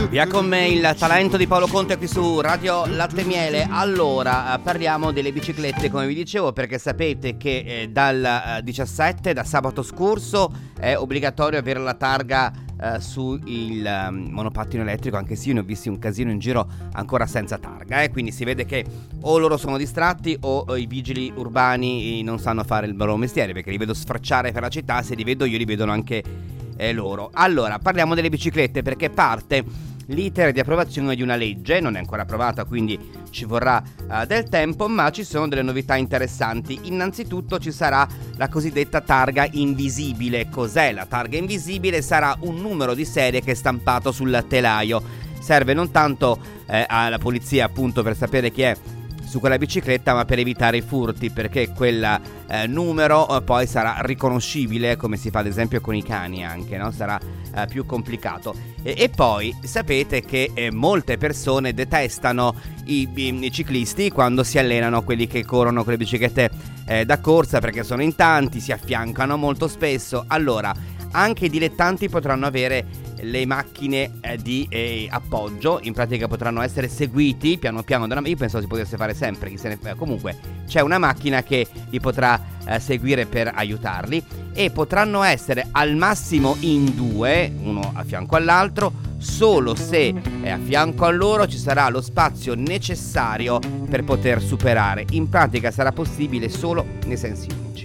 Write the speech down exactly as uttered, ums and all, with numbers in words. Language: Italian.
Via con me il talento di Paolo Conte qui su Radio Latte Miele. Allora, parliamo delle biciclette, come vi dicevo, perché sapete che eh, dal eh, diciassette, da sabato scorso, è obbligatorio avere la targa eh, sul um, monopattino elettrico, anche se io ne ho visti un casino in giro ancora senza targa, eh? Quindi si vede che o loro sono distratti o, o i vigili urbani non sanno fare il loro mestiere, perché li vedo sfracciare per la città. Se li vedo io, li vedono anche eh, loro. Allora, parliamo delle biciclette, perché parte l'iter di approvazione di una legge. Non è ancora approvata, quindi ci vorrà uh, del tempo, ma ci sono delle novità interessanti. Innanzitutto ci sarà la cosiddetta targa invisibile. Cos'è la targa invisibile? Sarà un numero di serie che è stampato sul telaio. Serve non tanto eh, alla polizia, appunto, per sapere chi è su quella bicicletta, ma per evitare i furti, perché quel eh, numero eh, poi sarà riconoscibile, come si fa ad esempio con i cani anche, no? Sarà eh, più complicato. E, e poi sapete che eh, molte persone detestano i, i, i ciclisti quando si allenano, quelli che corrono con le biciclette eh, da corsa, perché sono in tanti, si affiancano molto spesso. Allora, anche i dilettanti potranno avere le macchine eh, di eh, appoggio. In pratica potranno essere seguiti piano piano da una... Io pensavo si potesse fare sempre, chi se ne... comunque c'è una macchina che li potrà eh, seguire per aiutarli, e potranno essere al massimo in due, uno a fianco all'altro, solo se eh, a fianco a loro ci sarà lo spazio necessario per poter superare. In pratica sarà possibile solo nei sensi unici.